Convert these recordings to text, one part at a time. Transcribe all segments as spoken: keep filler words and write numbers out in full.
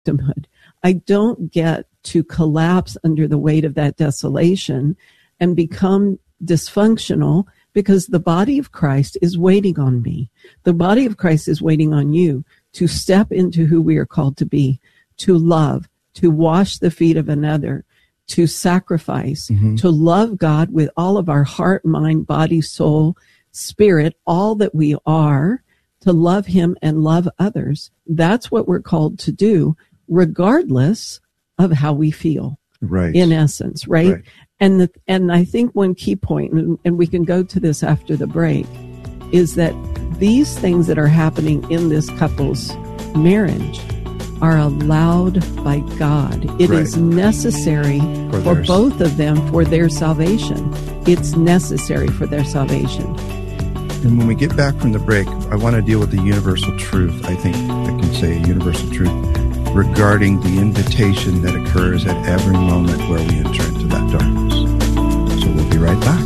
victimhood. I don't get to collapse under the weight of that desolation and become dysfunctional, because the body of Christ is waiting on me. The body of Christ is waiting on you to step into who we are called to be, to love, to wash the feet of another, to sacrifice, mm-hmm. to love God with all of our heart, mind, body, soul, spirit, all that we are, to love him and love others. That's what we're called to do, regardless of how we feel. Right. In essence, right? right. And the, and I think one key point, and, and we can go to this after the break, is that these things that are happening in this couple's marriage are allowed by God. It right. is necessary for, for both of them for their salvation. It's necessary for their salvation. And when we get back from the break, I want to deal with the universal truth. I think I can say a universal truth regarding the invitation that occurs at every moment where we enter into that darkness. So we'll be right back.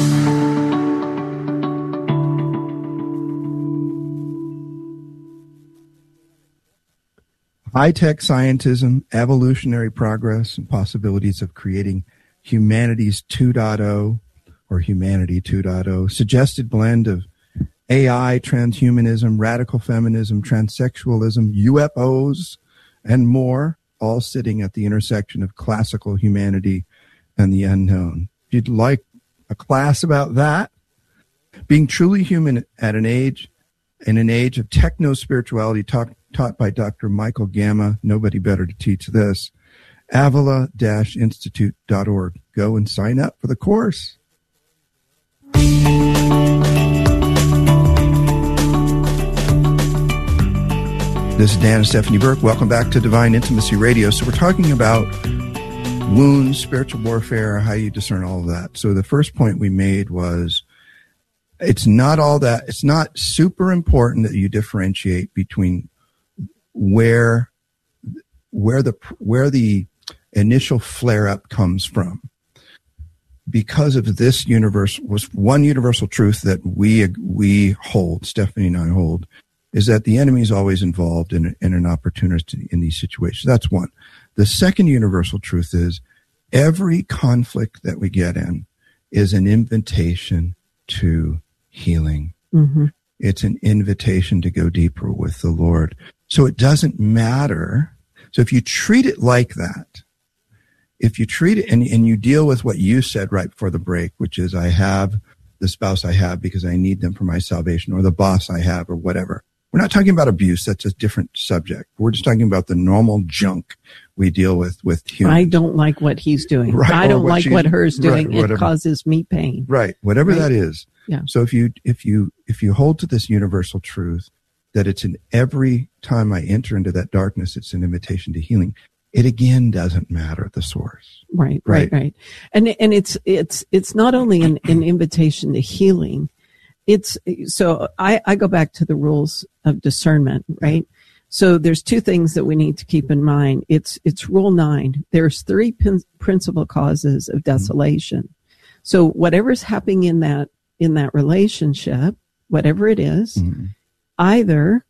High-tech scientism, evolutionary progress, and possibilities of creating humanity's two point oh or humanity two point oh, suggested blend of A I, transhumanism, radical feminism, transsexualism, U F Os, and more, all sitting at the intersection of classical humanity and the unknown. If you'd like a class about that, being truly human at an age, in an age of techno-spirituality taught, taught by Doctor Michael Gamma, nobody better to teach this, avila dash institute dot org. Go and sign up for the course. This is Dan and Stephanie Burke. Welcome back to Divine Intimacy Radio. So we're talking about wounds, spiritual warfare, how you discern all of that. So the first point we made was it's not all that, it's not super important that you differentiate between where, where the, where the initial flare-up comes from. Because of this universe was one universal truth that we, we hold, Stephanie and I hold, is that the enemy is always involved in, in an opportunity in these situations. That's one. The second universal truth is every conflict that we get in is an invitation to healing. Mm-hmm. It's an invitation to go deeper with the Lord. So it doesn't matter. So if you treat it like that, if you treat it and, and you deal with what you said right before the break, which is I have the spouse I have because I need them for my salvation, or the boss I have, or whatever. We're not talking about abuse. That's a different subject. We're just talking about the normal junk we deal with with humans. I don't like what he's doing. Right, I don't like what her's doing. Right, it causes me pain. Right. Whatever right. that is. Yeah. So if you if you if you hold to this universal truth that it's in every time I enter into that darkness, it's an invitation to healing. It again doesn't matter the source. Right, right, right. right. And and it's it's it's not only an, an invitation to healing. It's so I, I go back to the rules of discernment, right? So there's two things that we need to keep in mind. It's it's rule nine. There's three pin, principal causes of desolation. Mm-hmm. So whatever's happening in that in that relationship, whatever it is, mm-hmm. either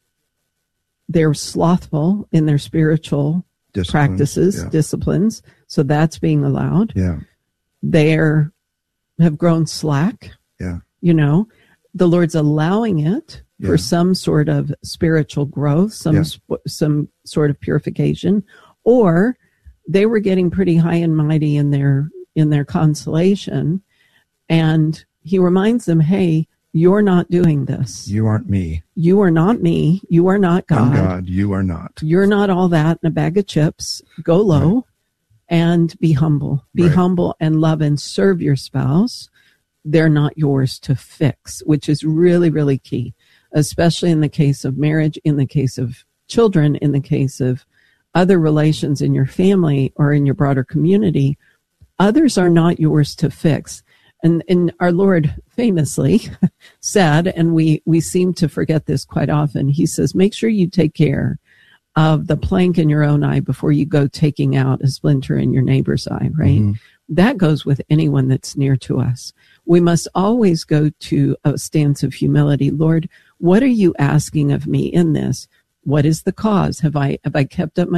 they're slothful in their spiritual disciplines, practices, yeah. disciplines. So that's being allowed. Yeah. They're have grown slack. Yeah. You know, the Lord's allowing it yeah. for some sort of spiritual growth, some yeah. sp- some sort of purification, or they were getting pretty high and mighty in their in their consolation, and he reminds them, "Hey, you're not doing this. You aren't me. You are not me. You are not God. I'm God. You are not. You're not all that in a bag of chips. Go low right. and be humble. Be right. humble and love and serve your spouse." They're not yours to fix, which is really, really key, especially in the case of marriage, in the case of children, in the case of other relations in your family or in your broader community. Others are not yours to fix. And, and our Lord famously said, and we, we seem to forget this quite often, he says, make sure you take care of the plank in your own eye before you go taking out a splinter in your neighbor's eye, right? Mm-hmm. That goes with anyone that's near to us. We must always go to a stance of humility. Lord, what are you asking of me in this? What is the cause? Have I have I kept up my